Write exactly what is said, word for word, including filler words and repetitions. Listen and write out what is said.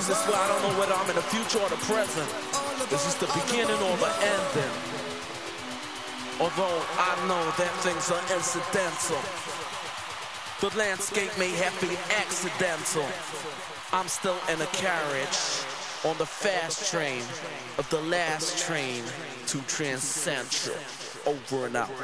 this way, I don't know whether I'm in the future or the present. Is this the beginning or the ending? Although I know that things are incidental, the landscape may have been accidental. I'm still in a carriage on the fast train of the last train to Transcentral. Over and out.